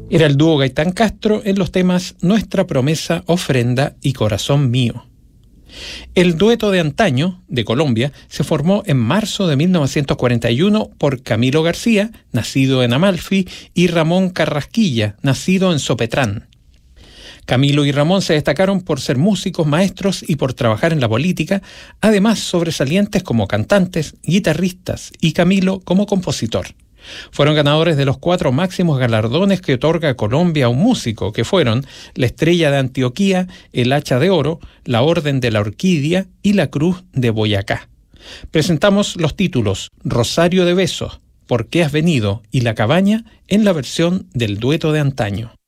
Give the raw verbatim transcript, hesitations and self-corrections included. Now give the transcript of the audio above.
Era el dúo Gaitán Castro en los temas Nuestra Promesa, Ofrenda y Corazón Mío. El dueto de antaño, de Colombia, se formó en marzo de mil novecientos cuarenta y uno por Camilo García, nacido en Amalfi, y Ramón Carrasquilla, nacido en Sopetrán. Camilo y Ramón se destacaron por ser músicos, maestros y por trabajar en la política, además sobresalientes como cantantes, guitarristas y Camilo como compositor. Fueron ganadores de los cuatro máximos galardones que otorga Colombia a un músico, que fueron la Estrella de Antioquía, el Hacha de Oro, la Orden de la Orquídea y la Cruz de Boyacá. Presentamos los títulos Rosario de Besos, ¿Por qué has venido? Y La Cabaña en la versión del dueto de antaño.